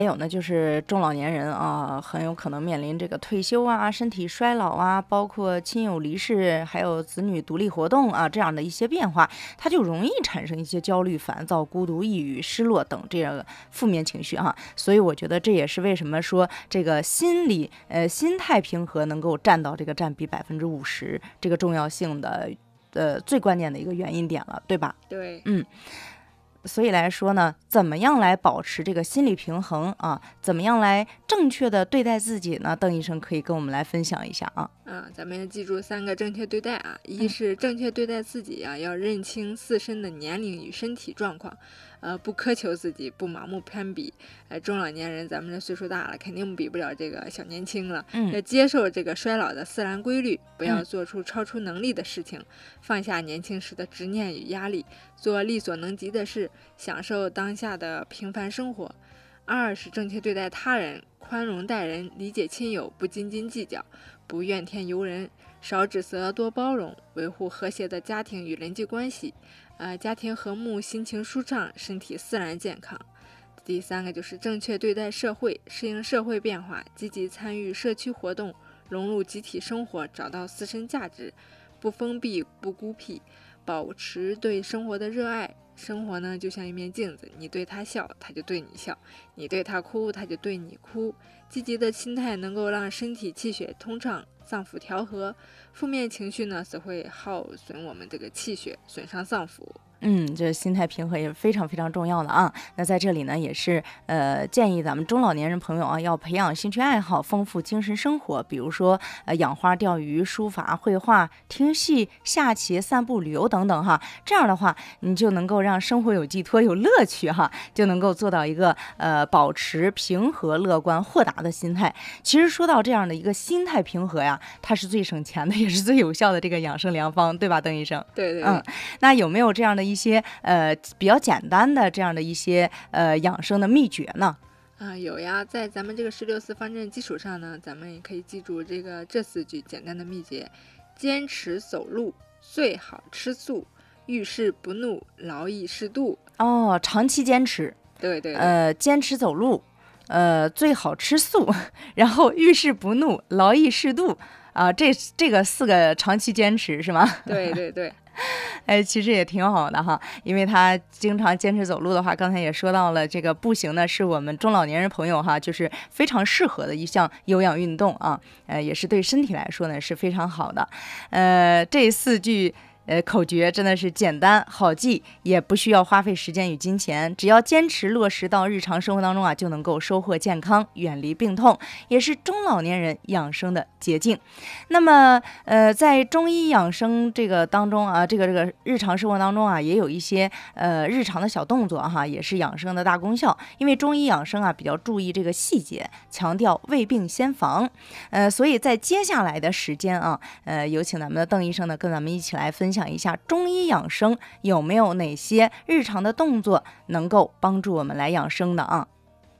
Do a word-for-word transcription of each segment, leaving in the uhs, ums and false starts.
还有呢，就是中老年人啊，很有可能面临这个退休啊、身体衰老啊，包括亲友离世，还有子女独立活动啊这样的一些变化，他就容易产生一些焦虑、烦躁、孤独、抑郁、失落等这样的负面情绪哈。所以我觉得这也是为什么说这个心理呃心态平和能够占到这个占比百分之五十这个重要性的呃最关键的一个原因点了，对吧？ 对， 嗯。所以来说呢，怎么样来保持这个心理平衡啊？怎么样来正确的对待自己呢？邓医生可以跟我们来分享一下啊。 啊，咱们要记住三个正确对待啊，一是正确对待自己啊，要认清自身的年龄与身体状况，呃，不苛求自己，不盲目攀比。呃，中老年人咱们这岁数大了，肯定比不了这个小年轻了。 嗯， 要接受这个衰老的自然规律，不要嗯做出超出能力的事情，放下年轻时的执念与压力，做力所能及的事，享受当下的平凡生活。二是正确对待他人，宽容待人，理解亲友，不斤斤计较，不怨天尤人，少指责，多包容，维护和谐的家庭与人际关系，呃，家庭和睦，心情舒畅，身体自然健康。第三个就是正确对待社会，适应社会变化，积极参与社区活动，融入集体生活，找到自身价值，不封闭，不孤僻，保持对生活的热爱。生活呢，就像一面镜子，你对他笑，他就对你笑；你对他哭，他就对你哭。积极的心态能够让身体气血通畅，脏腑调和；负面情绪呢，则会耗损我们这个气血，损伤脏腑。 嗯，这心态平和也是非常非常重要的啊。那在这里呢，也是呃建议咱们中老年人朋友啊，要培养兴趣爱好，丰富精神生活。比如说呃养花、钓鱼、书法、绘画、听戏、下棋、散步、旅游等等哈。这样的话，你就能够让生活有寄托、有乐趣哈，就能够做到一个呃保持平和、乐观、豁达的心态。其实说到这样的一个心态平和呀，它是最省钱的，也是最有效的这个养生良方，对吧，邓医生？ 对对对。 嗯，那有没有这样的一些呃比较简单的这样的一些呃养生的秘诀呢？ 啊，有呀，在咱们这个十六四方阵基础上呢，咱们也可以记住这个这四句简单的秘诀：坚持走路，最好吃素，遇事不怒，劳逸适度。 哦，长期坚持， 对对对， 呃，坚持走路，呃，最好吃素，然后遇事不怒，劳逸适度啊、这这个四个长期坚持是吗？ 对对对。 哎，其实也挺好的哈，因为他经常坚持走路的话，刚才也说到了，这个步行呢是我们中老年人朋友哈，就是非常适合的一项有氧运动啊，呃，也是对身体来说呢是非常好的。呃，这四句呃口诀真的是简单好记，也不需要花费时间与金钱，只要坚持落实到日常生活当中啊，就能够收获健康，远离病痛，也是中老年人养生的捷径。那么呃在中医养生这个当中啊，这个这个日常生活当中啊，也有一些呃日常的小动作哈，也是养生的大功效。因为中医养生啊比较注意这个细节，强调未病先防，呃所以在接下来的时间啊，呃有请咱们的邓医生呢跟咱们一起来分享一下中医养生有没有哪些日常的动作能够帮助我们来养生的啊。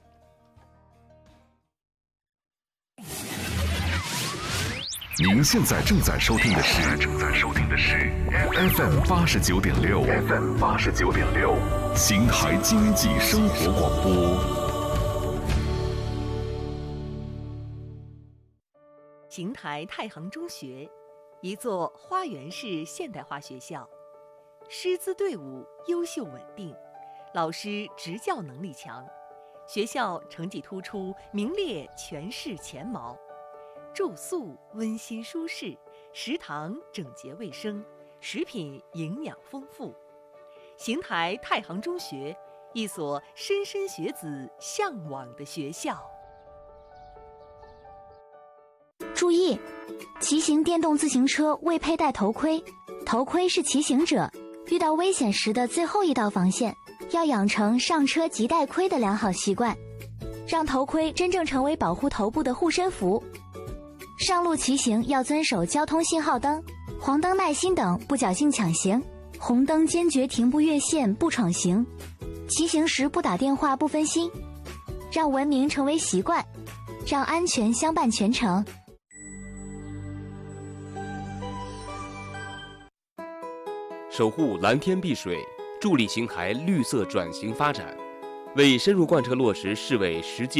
您现在正在收听的是正在收听的是 F M 八十九点六 F M 八十九点六邢台经济生活广播。 邢台太行中学，一座花园式现代化学校，师资队伍优秀稳定，老师执教能力强，学校成绩突出，名列全市前茅。住宿温馨舒适，食堂整洁卫生，食品营养丰富。邢台太行中学，一所莘莘学子向往的学校。 注意，骑行电动自行车未佩戴头盔，头盔是骑行者遇到危险时的最后一道防线，要养成上车即戴盔的良好习惯，让头盔真正成为保护头部的护身符。上路骑行要遵守交通信号灯、黄灯耐心等，不侥幸抢行，红灯坚决停步越线不闯行，骑行时不打电话不分心，让文明成为习惯，让安全相伴全程。 守护蓝天碧水，助力邢台绿色转型发展，为深入贯彻落实市委实际